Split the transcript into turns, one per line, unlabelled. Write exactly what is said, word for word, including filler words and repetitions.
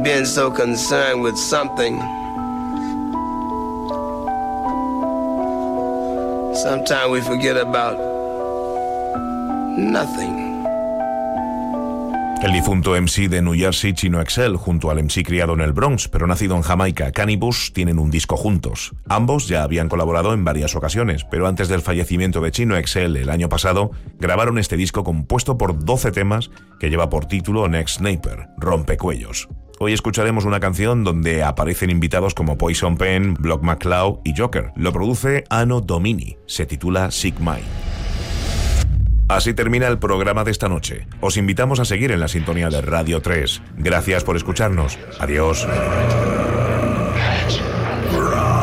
been so concerned with something, sometimes we forget about nothing.
El difunto M C de New Jersey, Chino X L, junto al M C criado en el Bronx, pero nacido en Jamaica, Kanye Bush, tienen un disco juntos. Ambos ya habían colaborado en varias ocasiones, pero antes del fallecimiento de Chino X L el año pasado, grabaron este disco compuesto por doce temas que lleva por título Next Sniper, Rompecuellos. Hoy escucharemos una canción donde aparecen invitados como Poison Pen, Block McCloud y Joker. Lo produce Anno Domini, se titula Sick Mind. Así termina el programa de esta noche. Os invitamos a seguir en la sintonía de Radio tres. Gracias por escucharnos. Adiós.